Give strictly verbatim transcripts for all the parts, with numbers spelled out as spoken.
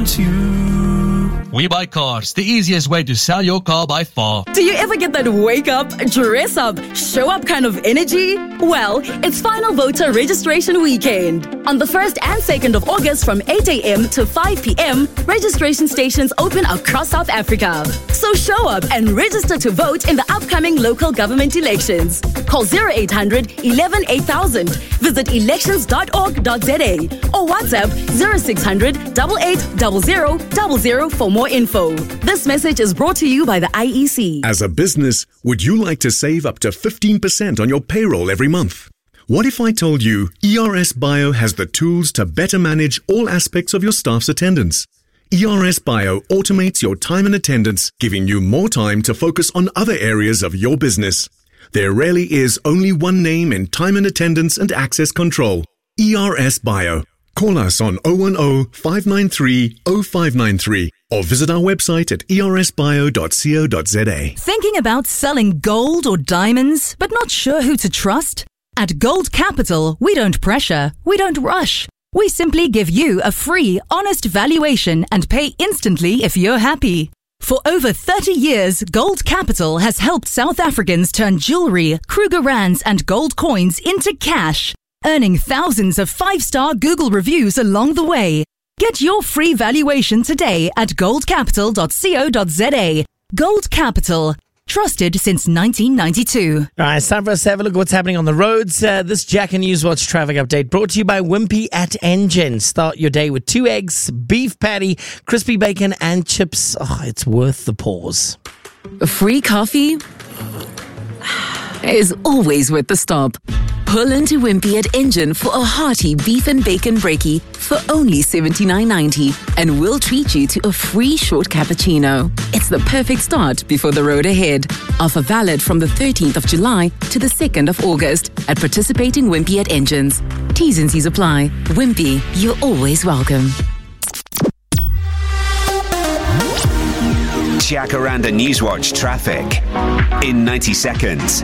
about you. We Buy Cars, the easiest way to sell your car by far. Do you ever get that wake up, dress up, show up kind of energy? Well, it's Final Voter Registration Weekend. On the first and second of August from eight a.m. to five p.m, registration stations open across South Africa. So show up and register to vote in the upcoming local government elections. Call zero eight hundred, eleven, eight thousand. Visit elections dot org dot za or WhatsApp zero six hundred, eight eight zero zero zero zero for more info. This message is brought to you by the I E C. As a business, would you like to save up to fifteen percent on your payroll every month? What if I told you E R S Bio has the tools to better manage all aspects of your staff's attendance? E R S Bio automates your time and attendance, giving you more time to focus on other areas of your business. There really is only one name in time and attendance and access control. E R S Bio. Call us on zero one zero, five nine three, zero five nine three or visit our website at e r s bio dot co dot za. Thinking about selling gold or diamonds, but not sure who to trust? At Gold Capital, we don't pressure, we don't rush. We simply give you a free, honest valuation and pay instantly if you're happy. For over thirty years, Gold Capital has helped South Africans turn jewelry, Kruger Rands and gold coins into cash, earning thousands of five-star Google reviews along the way. Get your free valuation today at gold capital dot co dot za. Gold Capital. Trusted since nineteen ninety-two. All right, it's time for us to have a look at what's happening on the roads. Uh, this Jack and Newswatch traffic update brought to you by Wimpy at Engine. Start your day with two eggs, beef patty, crispy bacon, and chips. Oh, it's worth the pause. Free coffee is always worth the stop. Pull into Wimpy at Engine for a hearty beef and bacon brekkie for only seventy-nine ninety, and we'll treat you to a free short cappuccino. It's the perfect start before the road ahead. Offer valid from the thirteenth of July to the second of August at participating Wimpy at Engines. T's and C's apply. Wimpy, you're always welcome. Jacaranda Newswatch traffic in ninety seconds.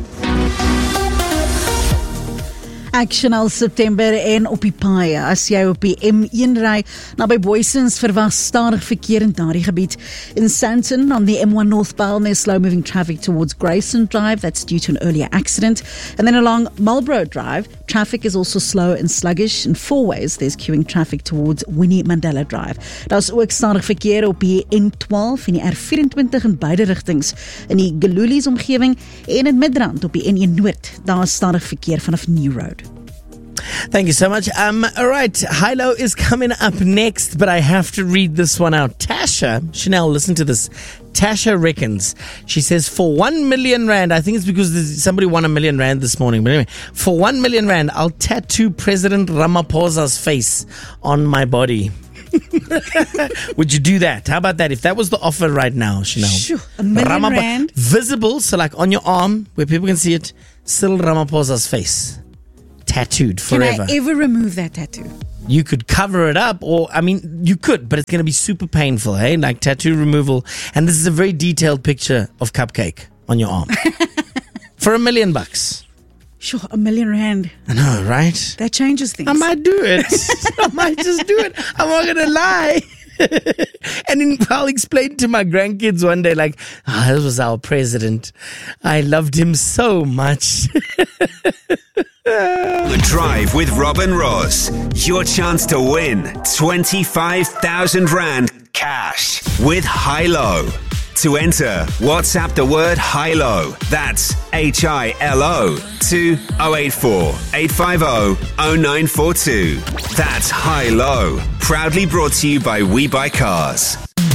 Action al September en op die paaie. As jy op die M een ry, na by Boysens verwag stadig verkeer in daardie gebied. In Sandton on the M one northbound, there's slow moving traffic towards Grayson Drive. That's due to an earlier accident. And then along Marlborough Drive, traffic is also slow and sluggish. In four ways, there's queuing traffic towards Winnie Mandela Drive. Daar's ook stadig verkeer op die N twaalf en die R vyf-en-twintig in beide rigtings. In die Galulies omgewing en in Midrand op die N een Noord. Daar's stadig verkeer vanaf New Road. Thank you so much. Um, all right, Hilo is coming up next, but I have to read this one out. Tasha, Chanel, listen to this. Tasha reckons, she says, for one million rand, I think it's because somebody won a million rand this morning, but anyway, for one million rand, I'll tattoo President Ramaphosa's face on my body. Would you do that? How about that? If that was the offer right now, Chanel. Sure, a million Ramaph- rand. Visible, so like on your arm, where people can see it, still Ramaphosa's face. Tattooed forever. Can I ever remove that tattoo? You could cover it up, or, I mean, you could, but it's going to be super painful, hey? Like tattoo removal. And this is a very detailed picture of Cupcake on your arm. For a million bucks. Sure, a million rand. I know, right? That changes things. I might do it. I might just do it. I'm not going to lie. And then I'll explain to my grandkids one day, like, oh, this was our president. I loved him so much. The Drive with Rob and Roz. Your chance to win twenty-five thousand rand cash with Hilo. To enter, WhatsApp the word Hilo. That's H I L O to oh eight four, eight five oh, oh nine four two. That's Hilo. Proudly brought to you by We Buy Cars.